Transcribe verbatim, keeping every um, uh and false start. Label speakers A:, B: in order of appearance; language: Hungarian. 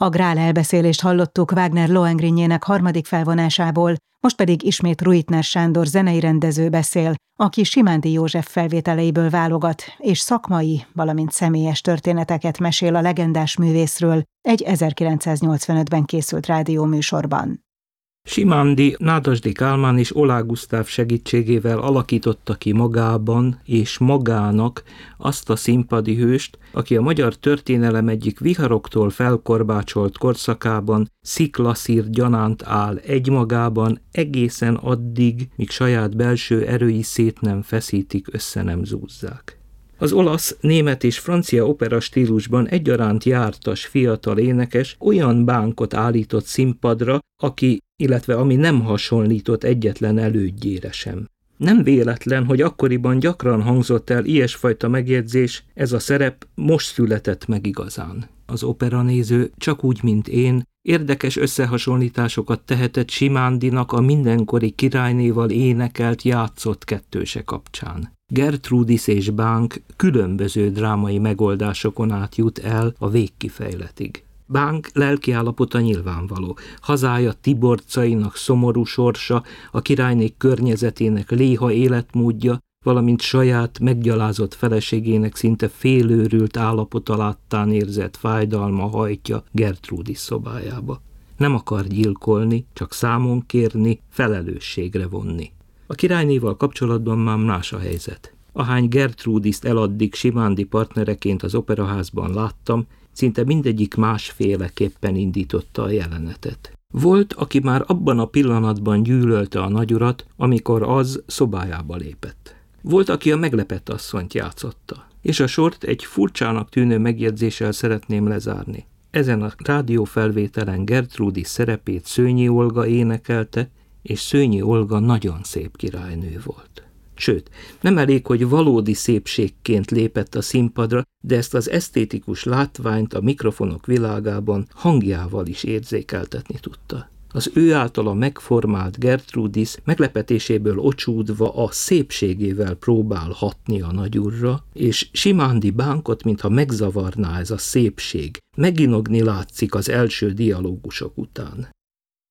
A: A Grál elbeszélést hallottuk Wagner Lohengrinjének harmadik felvonásából, most pedig ismét Ruitner Sándor zenei rendező beszél, aki Simándi József felvételeiből válogat, és szakmai, valamint személyes történeteket mesél a legendás művészről egy ezerkilencszáznyolcvanötben készült rádióműsorban.
B: Simándi Nádasdy Kálmán és Oláh Gusztáv segítségével alakította ki magában és magának azt a színpadi hőst, aki a magyar történelem egyik viharoktól felkorbácsolt korszakában sziklaszír gyanánt áll egymagában egészen addig, míg saját belső erői szét nem feszítik, össze nem zúzzák. Az olasz, német és francia opera stílusban egyaránt jártas fiatal énekes olyan bánkot állított színpadra, aki, illetve ami nem hasonlított egyetlen elődjére sem. Nem véletlen, hogy akkoriban gyakran hangzott el ilyesfajta megjegyzés, ez a szerep most született meg igazán. Az operanéző, csak úgy, mint én, érdekes összehasonlításokat tehetett Simándinak a mindenkori királynéval énekelt, játszott kettőse kapcsán. Gertrudis és Bánk különböző drámai megoldásokon át jut el a végkifejletig. Bánk lelkiállapota nyilvánvaló. Hazája tiborcainak szomorú sorsa, a királyné környezetének léha életmódja, valamint saját meggyalázott feleségének szinte félőrült állapota láttán érzett fájdalma hajtja Gertrudis szobájába. Nem akar gyilkolni, csak számon kérni, felelősségre vonni. A királynéval kapcsolatban már más a helyzet. Ahány Gertrudist eladdig Simándi partnereként az operaházban láttam, szinte mindegyik másféleképpen indította a jelenetet. Volt, aki már abban a pillanatban gyűlölte a nagyurat, amikor az szobájába lépett. Volt, aki a meglepett asszonyt játszotta. És a sort egy furcsának tűnő megjegyzéssel szeretném lezárni. Ezen a rádiófelvételen Gertrudis szerepét Szőnyi Olga énekelte, és Szőnyi Olga nagyon szép királynő volt. Sőt, nem elég, hogy valódi szépségként lépett a színpadra, de ezt az esztétikus látványt a mikrofonok világában hangjával is érzékeltetni tudta. Az ő általa megformált Gertrudis meglepetéséből ocsúdva a szépségével próbál hatni a nagyurra, és Simándi Bánkot, mintha megzavarná ez a szépség. Meginogni látszik az első dialógusok után.